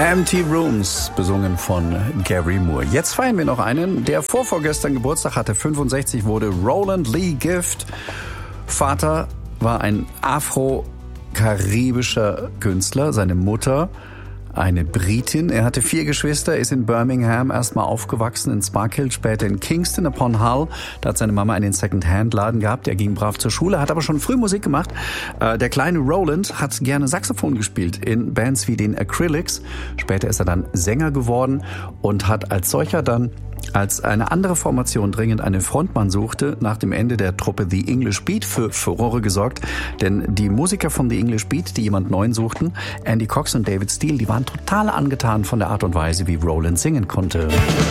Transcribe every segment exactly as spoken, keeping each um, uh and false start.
Empty Rooms, besungen von Gary Moore. Jetzt feiern wir noch einen, der vorvorgestern Geburtstag hatte, fünfundsechzig wurde, Roland Lee Gift. Vater war ein afro-karibischer Künstler, seine Mutter eine Britin. Er hatte vier Geschwister, ist in Birmingham erstmal aufgewachsen, in Sparkhill, später in Kingston upon Hull. Da hat seine Mama einen Second-Hand-Laden gehabt. Er ging brav zur Schule, hat aber schon früh Musik gemacht. Der kleine Roland hat gerne Saxophon gespielt in Bands wie den Acrylics. Später ist er dann Sänger geworden und hat als solcher dann, als eine andere Formation dringend einen Frontmann suchte, nach dem Ende der Truppe The English Beat für Furore gesorgt. Denn die Musiker von The English Beat, die jemand Neuen suchten, Andy Cox und David Steele, die waren total angetan von der Art und Weise, wie Roland singen konnte.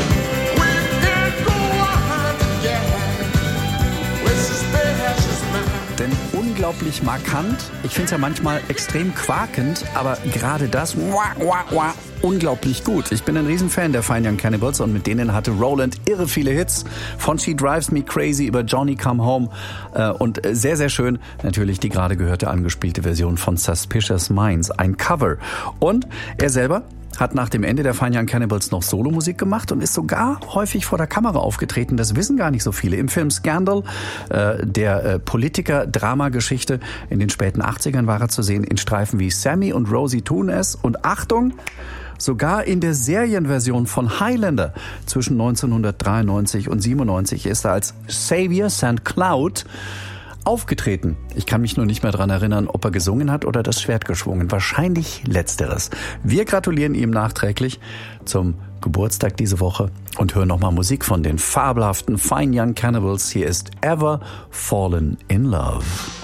Denn unglaublich markant, ich finde es ja manchmal extrem quakend, aber gerade das wah, wah, wah, unglaublich gut. Ich bin ein Riesenfan der Fine Young Cannibals und mit denen hatte Roland irre viele Hits. Von She Drives Me Crazy über Johnny Come Home und sehr, sehr schön natürlich die gerade gehörte angespielte Version von Suspicious Minds, ein Cover. Und er selber hat nach dem Ende der Fine Young Cannibals noch Solomusik gemacht und ist sogar häufig vor der Kamera aufgetreten. Das wissen gar nicht so viele. Im Film Scandal, äh, der äh, Politiker-Drama-Geschichte in den späten achtzigern war er zu sehen in Streifen wie Sammy und Rosie tun es. Und Achtung, sogar in der Serienversion von Highlander zwischen neunzehnhundertdreiundneunzig und siebenundneunzig ist er als Xavier Sankt Cloud aufgetreten. Ich kann mich nur nicht mehr daran erinnern, ob er gesungen hat oder das Schwert geschwungen. Wahrscheinlich Letzteres. Wir gratulieren ihm nachträglich zum Geburtstag diese Woche und hören nochmal Musik von den fabelhaften Fine Young Cannibals. Hier ist Ever Fallen in Love.